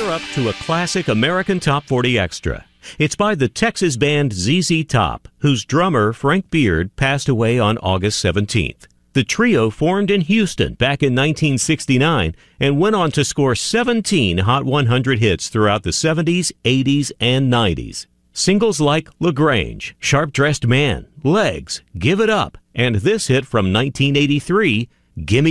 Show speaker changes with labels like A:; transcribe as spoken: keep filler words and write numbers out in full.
A: We're up to a classic American Top forty Extra. It's by the Texas band Z Z Top, whose drummer, Frank Beard, passed away on August seventeenth. The trio formed in Houston back in nineteen sixty-nine and went on to score seventeen Hot one hundred hits throughout the seventies, eighties, and nineties. Singles like LaGrange, Sharp Dressed Man, Legs, Give It Up, and this hit from nineteen eighty-three, Gimme